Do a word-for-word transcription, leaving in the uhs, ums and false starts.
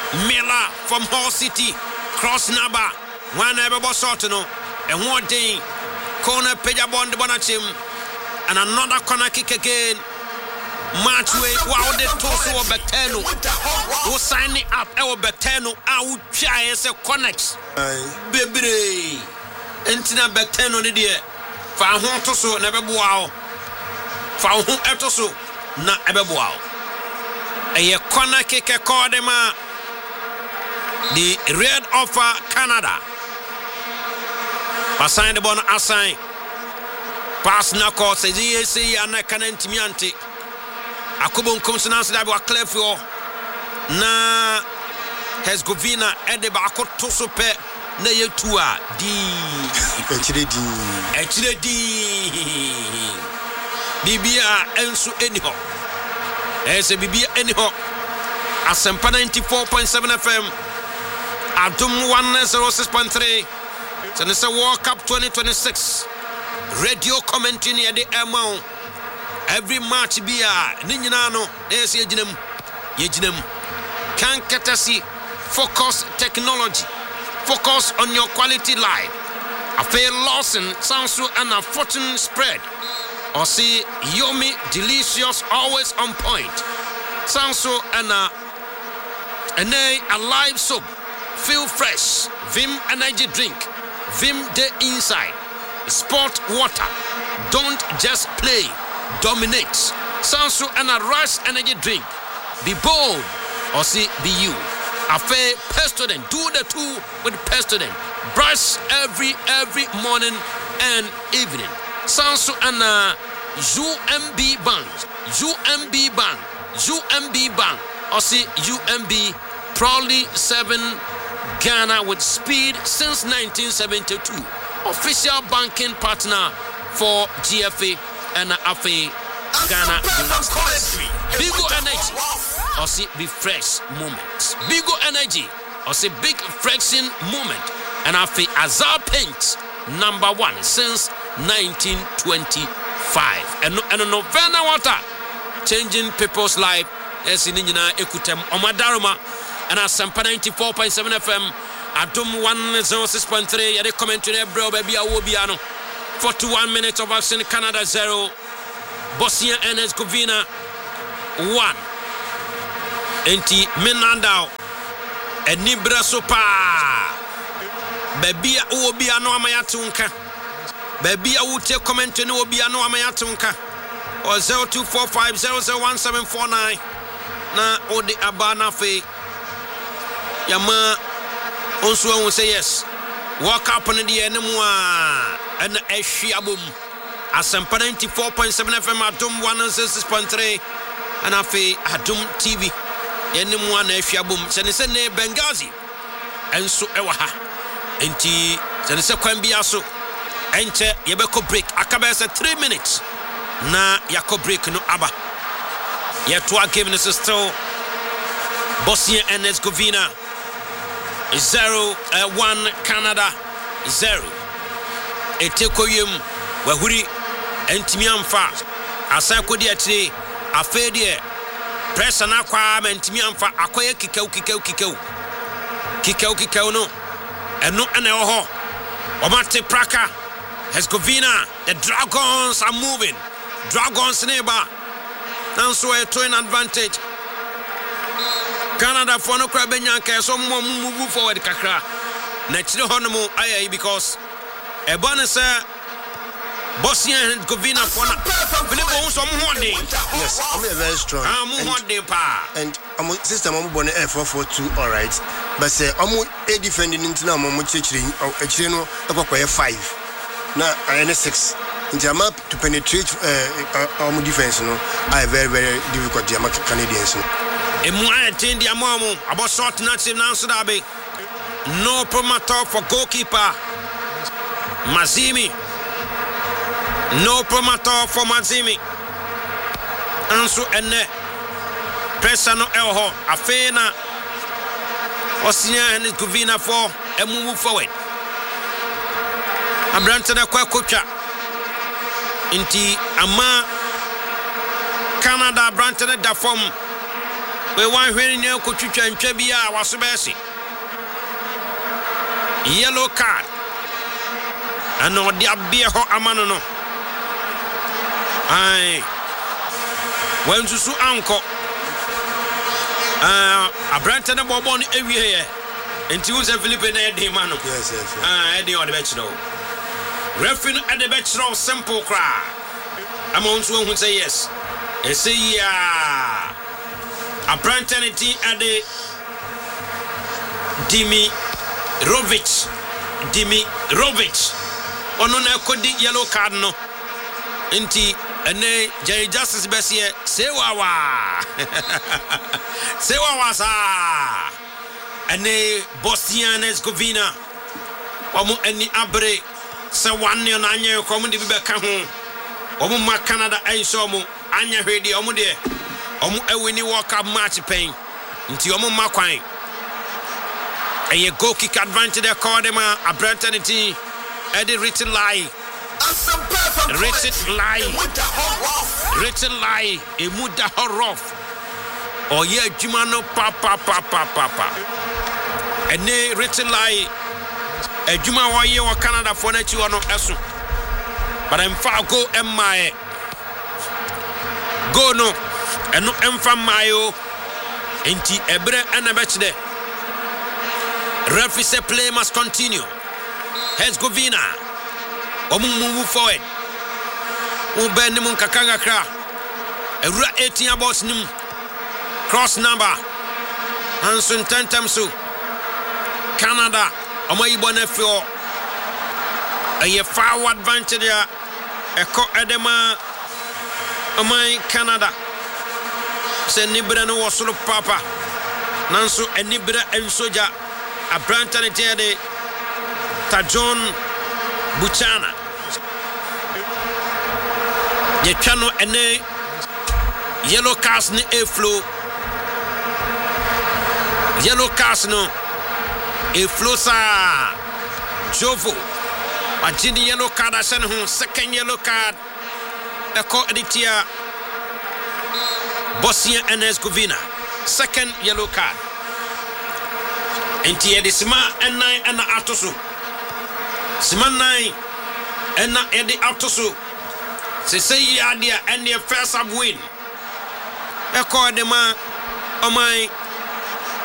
Miller from Hull City. Cross number. One ever was Sortino. And one day. Corner Pejabon the Bonachim. And another corner kick again. Marchway. Wow, the Toso of Beteno. Who sign it up? Our Beteno. Our Chia as a connects. Baby. Entina Beteno, the dear. Found Toso, never wow. Found who Etoso. Not ever wow. A corner kick a cordema. The red offer Canada. Assign the bon assign. Pass Nako says he is a Nakanentimianti. Akubon consonants that were clear for Na Hesgovina Edeba Akotosope Nayatua D. H D D. Bibia Ensu anyhow. As a Bibia anyhow. Asempa ninety-four point seven F M. Adum one oh six point three. So this is a World Cup twenty twenty-six. Radio commentary near the amount. Every match be a Ninjano, there's Yejinem, Yejinem. Can Katasi focus technology, focus on your quality life. A fair Lawson, Sansu, and a fortune spread. Or see Yomi, delicious, always on point. Sansu and a, and a, a live soap. Feel fresh. Vim energy drink. Vim the inside. Sport water. Don't just play. Dominate. Sansu and a rush energy drink. Be bold. Or see, be you. A fair Pestodent. Do the two with Pestodent. Brush every, every morning and evening. Sansu and a U M B Bank. U M B Bank. U M B Bank. Or see, U M B proudly seven Ghana with speed since nineteen seventy-two. Official banking partner for G F A and A F A Ghana. Bigo Energy, or see be fresh moments. Bigo Energy, or see big flexing moment. And A F A Azar Paint, number one since nineteen twenty-five. And and Novena water, changing people's life. As in Injina Ekutem Omadaruma. And at Sampa ninety-four point seven F M, Adum one oh six point three, yet a commentary, bro, baby, I will be ano. forty-one minutes of action, Canada zero, Bosnia and Herzegovina one. Enti Minandao, and Nibra Sopa, baby, I will be ano amayatunka, baby, I will take commentary, will be ano amayatunka, or zero two four five zero zero one seven four nine. Na Odi Abana Fe. Yama also will say yes. Walk up on the enemy and a shiabum. Asampa ninety-four point seven F M Adum one oh six point three and Afe Adum T V. Enemy one a shiabum. Senisene Benghazi and so Ewaha. Enti Senisa Kwambiaso. Enter Yabeko break. Akabasa three minutes. Na Yako break no Abba. Yet to our game is still Bosnia and Herzegovina. Zero, uh, one, Canada, zero. Etekoyum, Wahuri, and Timiamfa, Asako diatre, Afedie, Press and Aqua, and Timiamfa, Aqua Kiko, Kiko, Kiko, Kiko, Kiko, no, and no, and Oho, Omate Praka, Herzegovina, the Dragons are moving, Dragons neighbor, and so a twin advantage. Canada for no crab and yanka, so move forward, Kakra. Natural honeymoon, aye, because a bonus, Bosnia and Herzegovina for some one day. Yes, I'm very strong. I'm one day, pa. And I'm a system I'm born F four four two, all right. But say, I'm a defending into Namu Chitri or a chino of five. Now, I am a six. In the map to penetrate our defense, no, I very, very difficult Canadians. Emwa Tindia Momo about short nuts in Nansudabe. No promoter for goalkeeper Mazimi. No promoter for Mazimi. Ansu ene Pressano Elho Afena Bosnia and Herzegovina for a move forward. Abrantana Kwakucha Inti Ama Canada Brantana da form we wan hwere ne ko twitwa ntwa bi a waso be hye yellow card and odi abia ho amano no ai wan susu anko ah abrante na bobo no ewie ye enti wo se Philippe na edi ma no yes yes ah edi odi be chiro referee no edi be chiro simple cry ama onso hu say yes e say ya abrante ne ti ade Dimi Rovic Dimi Rovic ono na kodi yellow card no enti ene Jerry Justice besie sewawa sewawa sa ene Bosnia and Herzegovina omo eni abre se wanne na anya ko mo de bi beka ho omo ma Canada enso mo anya hwede omo de omo ewini World Cup match pen nti omo ma kwan a goal kick advantage there called him a Brantanity Eddie written lie written lie written lie a muda horof or yeah Jumano papa papa papa and ne written lie a Juma wa ye wa Canada for na chi ono esu but I'm far go em my go no eno emfa mayo enti ebre anabech de referee say play must continue. Herzegovina omu move forward u ben mun kakanga kra ewura eighteen about nim cross number Hanson tentamsu Canada omayi bonafio a forward advantage ya eko edema omai Canada se nibra no wosoro papa nanso enibra ensoja Abranta ne tiade ta John Buchana ye twano ene yellow card ne e flow yellow card no e flow sa Jovo ajini yellow card asen ho second yellow card e ko editia Bosnia and Herzegovina second yellow card enti edi sima enai ena atoso sima nine ena edi atoso se say ya dia ene first up win e ko de ma o mai